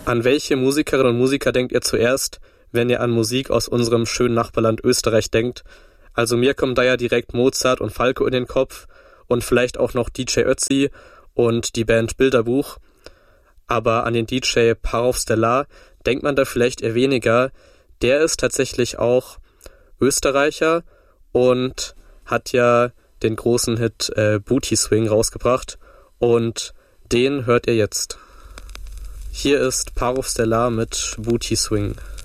An welche Musikerinnen und Musiker denkt ihr zuerst, wenn ihr an Musik aus unserem schönen Nachbarland Österreich denkt? Also mir kommen da ja direkt Mozart und Falco in den Kopf und vielleicht auch noch DJ Ötzi und die Band Bilderbuch. Aber an den DJ Parov Stellar denkt man da vielleicht eher weniger. Der ist tatsächlich auch Österreicher und hat ja den großen Hit Booty Swing rausgebracht und den hört ihr jetzt. Hier ist Parov Stellar mit Booty Swing.